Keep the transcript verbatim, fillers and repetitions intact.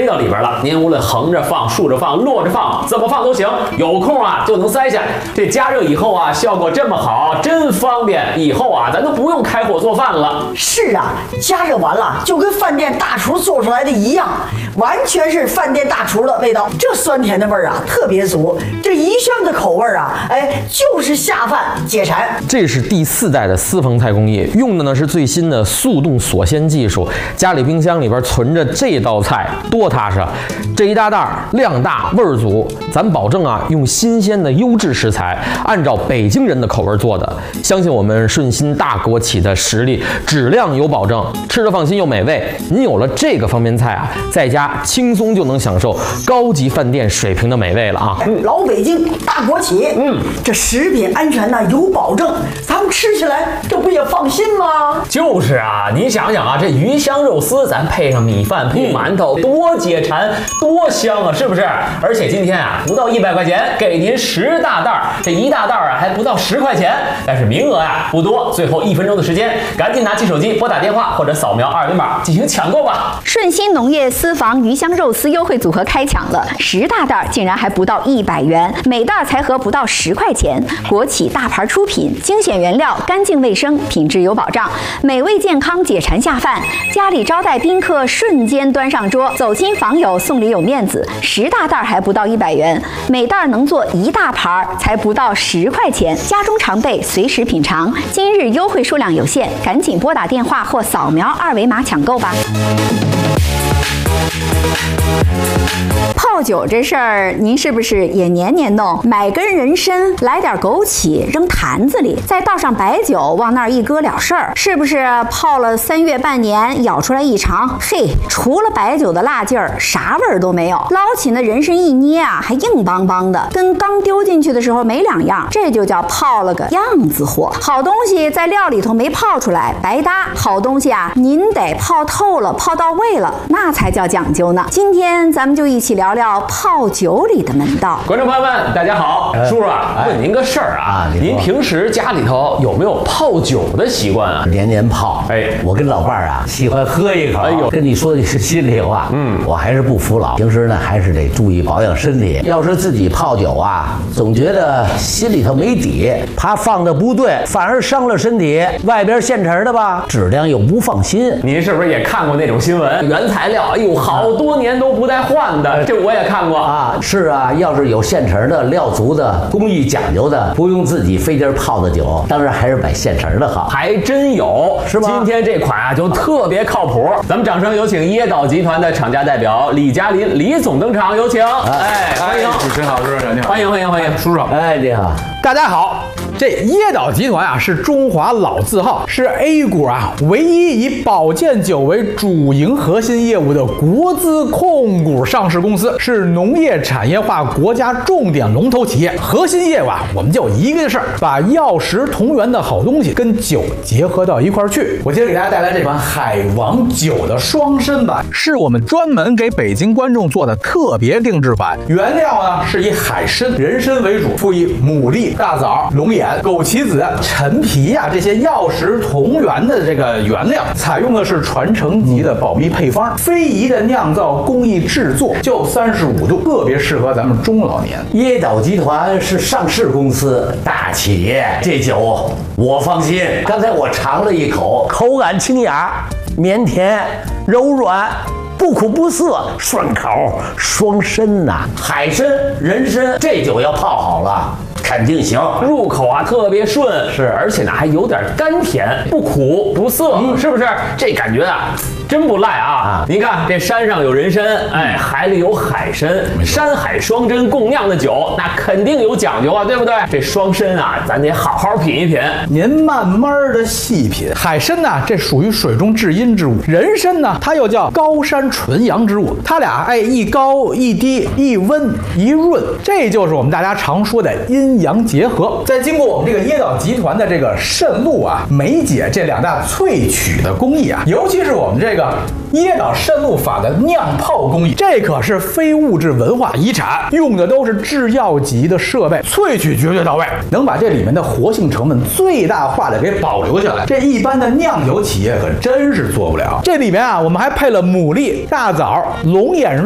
到里边了。您无论横着放、竖着放、摞着放，怎么放都行，有空啊就能塞下。这加热以后啊，效果这么好，真方便。以后啊，咱都不用开火做饭了。 是啊，加热完了就跟饭店大厨做出来的一样，完全是饭店大厨的味道。这酸甜的味儿啊，特别足。这宜香的口味啊，哎，就是下饭解馋。 这是第四代的私房菜工艺，用的呢是最新的速冻锁鲜技术。家里冰箱里边存着这道菜，多踏实！这一大袋儿，量大味儿足，咱保证啊，用新鲜的优质食材，按照北京人的口味做的。相信我们顺心大国企的实力，质量有保证，吃着放心又美味。您有了这个方便菜啊，在家轻松就能享受高级饭店水平的美味了啊！ 嗯、老北京大国企，嗯，这食品安全呢有保证，咱们吃起来这不也放心吗？ 就是啊，你想想啊，这鱼香肉丝，咱配上米饭配馒头，多解馋，多香啊，是不是？而且今天啊，不到一百块钱，给您十大袋儿，这一大袋儿啊还不到十块钱，但是名额呀、啊、不多，最后一分钟的时间，赶紧拿起手机拨打电话或者扫描二维码进行抢购吧。 顺心农业私房鱼香肉丝优惠组合开抢了，十大袋竟然还不到一百元，每袋才合不到十块钱。国企大牌出品，精选原料，干净卫生，品质有保障，美味健康，解馋下饭。家里招待宾客，瞬间端上桌，走亲访友送礼有面子。十大袋还不到一百元，每袋能做一大盘，才不到十块钱。家中常备，随时品尝。今日优惠数量有限，赶紧拨打电话或扫描二维码抢购吧。泡酒这事儿，您是不是也年年弄？买根人参，来点枸杞，扔坛子里，再倒上白酒，往那儿一搁了事儿。是不是泡了三月半年，舀出来一尝，嘿，除了白酒的辣劲儿，啥味儿都没有。捞起那人参一捏啊，还硬邦邦的，跟刚丢进去的时候没两样。这就叫泡了个样子货。好东西在料里头没泡出来，白搭。好东西啊，您得泡透了，泡到位了，那才叫讲究呢。今天咱们就一起聊聊泡酒里的门道。 观众朋友们，大家好，叔叔啊，问您个事儿啊，您平时家里头有没有泡酒的习惯啊？ 年年泡。哎，我跟老伴儿啊喜欢喝一口。哎呦，跟你说的是心里话，嗯，我还是不服老。平时呢，还是得注意保养身体。要是自己泡酒啊，总觉得心里头没底，怕放的不对，反而伤了身体。外边现成的吧，质量又不放心。 您是不是也看过那种新闻？原材料，哎呦，好多年都不带换的，这我也看过啊。是啊，要是有现成的、料足的、工艺讲究的，不用自己费劲泡的酒，当然还是买现成的好。 还真有，是吧？今天这款啊就特别靠谱。咱们掌声有请椰岛集团的厂家代表李嘉林李总登场，有请。哎，欢迎主持人好，主持人你好， 欢迎欢迎欢迎，叔叔。 哎，你好， 大家好。这椰岛集团啊是中华老字号，是 A 股啊唯一以保健酒为主营核心业务的国资控股上市公司，是农业产业化国家重点龙头企业。核心业务啊，我们就一个事儿，把药食同源的好东西跟酒结合到一块儿去。我今天给大家带来这款海王酒的双参版，是我们专门给北京观众做的特别定制版。原料呢是以海参、人参为主，辅以牡蛎、大枣、龙眼、枸杞子、陈皮呀、啊、这些药食同源的这个原料，采用的是传承级的保密配方，非遗的酿造工艺制作，就三十五度，特别适合咱们中老年。 椰岛集团是上市公司，大企业，这酒我放心。刚才我尝了一口，口感清雅、绵甜、柔软。不苦不涩，顺口，双参呐、啊，海参、人参，这酒要泡好了，肯定行， 入口啊特别顺，是，而且呢还有点甘甜，不苦不涩，嗯、是不是？这感觉啊，真不赖啊！啊您看这山上有人参，哎，海里有海参，山海双珍共酿的酒，那肯定有讲究啊，对不对？这双参啊，咱得好好品一品。 您慢慢的细品，海参呢，这属于水中至阴之物；人参呢，它又叫高山纯阳之物。它俩哎，一高一低，一温一润，这就是我们大家常说的阴阳结合。再经过我们这个椰岛集团的这个渗露啊、梅解这两大萃取的工艺啊，尤其是我们这个椰岛渗露法的酿泡工艺，这可是非物质文化遗产，用的都是制药级的设备，萃取绝对到位，能把这里面的活性成分最大化的给保留下来。这一般的酿酒企业可真是做不了。这里面啊，我们还配了牡蛎、大枣、龙眼